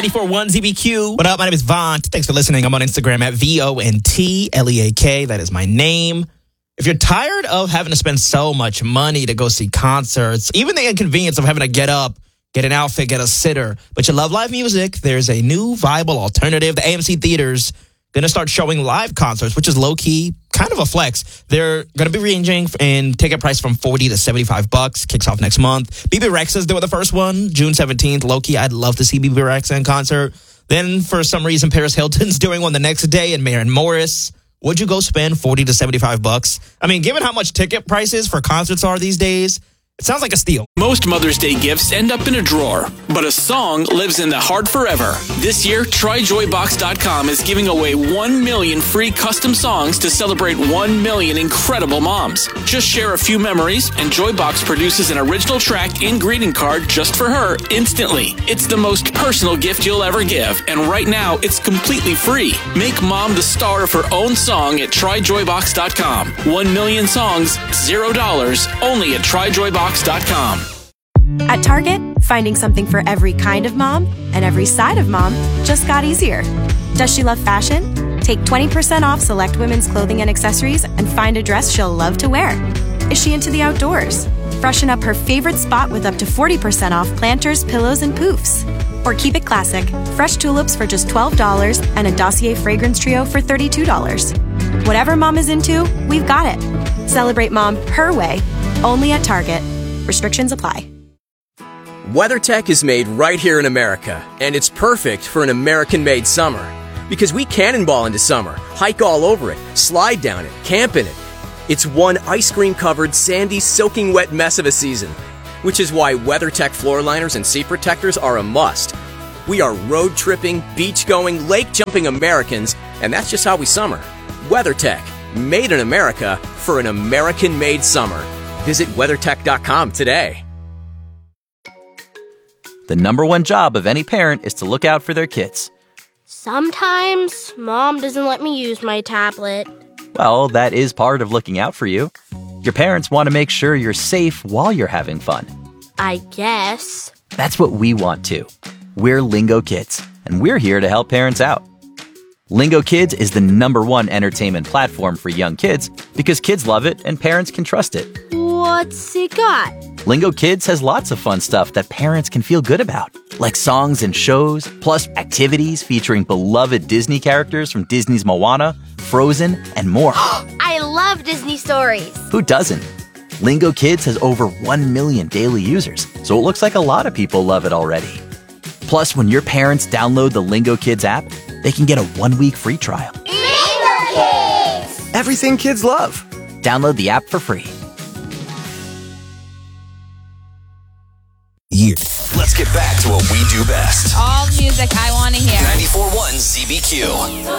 94.1 ZBQ. What up? My name is Vaunt. Thanks for listening. I'm on Instagram at VONTLEAK. That is my name. If you're tired of having to spend so much money to go see concerts, even the inconvenience of having to get up, get an outfit, get a sitter, but you love live music, there's a new viable alternative. The AMC Theaters going to start showing live concerts, which is low-key, kind of a flex. They're going to be ranging in ticket price from $40 to $75. Kicks off next month. BB Rex is doing the first one, June 17th. Low-key, I'd love to see BB Rex in concert. Then, for some reason, Paris Hilton's doing one the next day, and Maren Morris. Would you go spend $40 to $75? I mean, given how much ticket prices for concerts are these days, it sounds like a steal. Most Mother's Day gifts end up in a drawer, but a song lives in the heart forever. This year, TryJoyBox.com is giving away 1 million free custom songs to celebrate 1 million incredible moms. Just share a few memories, and Joybox produces an original track and greeting card just for her instantly. It's the most personal gift you'll ever give, and right now, it's completely free. Make mom the star of her own song at TryJoyBox.com. 1 million songs, $0, only at TryJoyBox.com. At Target, finding something for every kind of mom and every side of mom just got easier. Does she love fashion? Take 20% off select women's clothing and accessories and find a dress she'll love to wear. Is she into the outdoors? Freshen up her favorite spot with up to 40% off planters, pillows, and poofs. Or keep it classic, fresh tulips for just $12 and a Dossier fragrance trio for $32. Whatever mom is into, we've got it. Celebrate mom her way, only at Target. Restrictions apply. WeatherTech is made right here in America, and it's perfect for an American-made summer. Because we cannonball into summer, hike all over it, slide down it, camp in it. It's one ice cream-covered, sandy, soaking wet mess of a season. Which is why WeatherTech floor liners and seat protectors are a must. We are road-tripping, beach-going, lake-jumping Americans, and that's just how we summer. WeatherTech, made in America for an American-made summer. Visit WeatherTech.com today. The number one job of any parent is to look out for their kids. Sometimes Mom doesn't let me use my tablet. Well, that is part of looking out for you. Your parents want to make sure you're safe while you're having fun. I guess. That's what we want too. We're Lingo Kids, and we're here to help parents out. Lingo Kids is the number one entertainment platform for young kids because kids love it and parents can trust it. What's it got? Lingo Kids has lots of fun stuff that parents can feel good about, like songs and shows, plus activities featuring beloved Disney characters from Disney's Moana, Frozen, and more. I love Disney stories. Who doesn't? Lingo Kids has over 1 million daily users, so it looks like a lot of people love it already. Plus, when your parents download the Lingo Kids app, they can get a 1-week free trial. Lingo Kids! Everything kids love. Download the app for free. Let's get back to what we do best. All music I want to hear. 94.1 ZBQ.